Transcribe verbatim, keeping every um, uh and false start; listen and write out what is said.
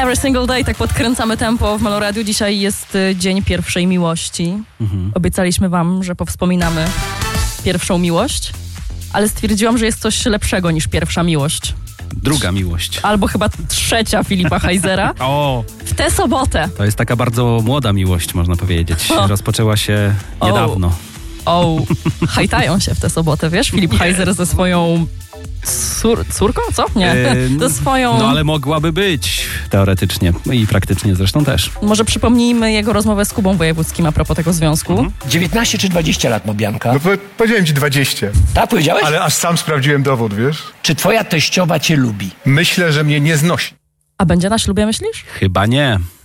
Every single day tak podkręcamy tempo w Meloradiu. Dzisiaj jest dzień pierwszej miłości. Mhm. Obiecaliśmy wam, że powspominamy pierwszą miłość, ale stwierdziłam, że jest coś lepszego niż pierwsza miłość. Druga miłość. Albo chyba trzecia Filipa Heisera. O! W tę sobotę. To jest taka bardzo młoda miłość, można powiedzieć. O. Rozpoczęła się niedawno. O, hajtają się w tę sobotę, wiesz? Filip Heiser ze swoją cór- córką, co? Nie, yy, ze swoją... No ale mogłaby być, teoretycznie i praktycznie zresztą też. Może przypomnijmy jego rozmowę z Kubą Wojewódzkim a propos tego związku. Mhm. dziewiętnaście czy dwadzieścia lat ma Bianka? No po, powiedziałem ci dwadzieścia. Tak powiedziałeś? Ale aż sam sprawdziłem dowód, wiesz? Czy twoja teściowa cię lubi? Myślę, że mnie nie znosi. A będzie na ślubie, myślisz? Chyba nie.